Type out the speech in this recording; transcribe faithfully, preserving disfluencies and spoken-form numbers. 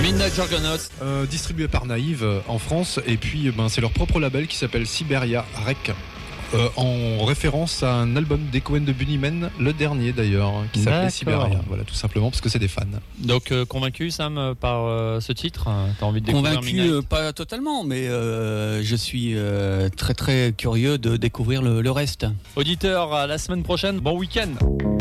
Midnight Juggernaut. Euh, distribué par Naïve euh, en France, et puis ben, c'est leur propre label qui s'appelle Siberia Rec. Euh, en référence à un album des Cohen de Bunnymen, le dernier d'ailleurs, qui s'appelait D'accord. Siberia. Voilà, tout simplement parce que c'est des fans. Donc euh, convaincu Sam par euh, ce titre, t'as envie de découvrir Convaincu, Midnight euh, pas totalement, mais euh, je suis euh, très très curieux de découvrir le, le reste. Auditeur, à la semaine prochaine, bon week-end.